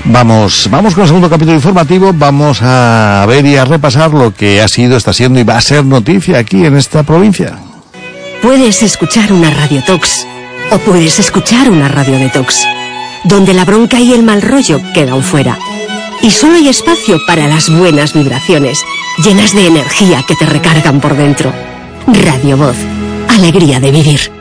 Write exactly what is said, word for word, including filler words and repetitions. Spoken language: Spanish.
Vamos, vamos con el segundo capítulo informativo, vamos a ver y a repasar lo que ha sido, está siendo y va a ser noticia aquí en esta provincia. Puedes escuchar una radiotox o puedes escuchar una radio detox, donde la bronca y el mal rollo quedan fuera. Y solo hay espacio para las buenas vibraciones, llenas de energía que te recargan por dentro. Radio Voz, alegría de vivir.